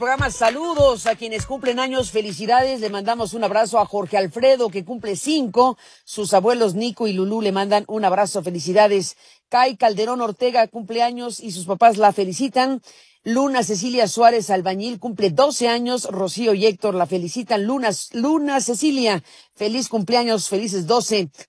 Programa saludos a quienes cumplen años, felicidades, le mandamos un abrazo a Jorge Alfredo que cumple 5, sus abuelos Nico y Lulú le mandan un abrazo, felicidades. Kai Calderón Ortega cumple años y sus papás la felicitan. Luna Cecilia Suárez Albañil cumple 12 años, Rocío y Héctor la felicitan. Luna Cecilia, feliz cumpleaños, felices 12.